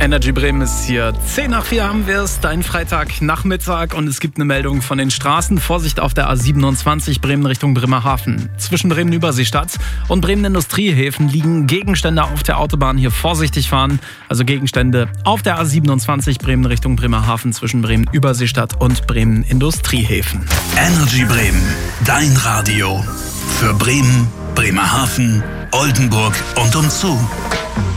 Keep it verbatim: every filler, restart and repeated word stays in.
Energy Bremen ist hier. zehn nach vier haben wir es, dein Freitagnachmittag, und es gibt eine Meldung von den Straßen. Vorsicht auf der A siebenundzwanzig Bremen Richtung Bremerhaven. Zwischen Bremen Überseestadt und Bremen Industriehäfen liegen Gegenstände auf der Autobahn. Hier vorsichtig fahren. Also Gegenstände auf der A siebenundzwanzig Bremen Richtung Bremerhaven zwischen Bremen Überseestadt und Bremen Industriehäfen. Energy Bremen, dein Radio für Bremen, Bremerhaven, Oldenburg und umzu.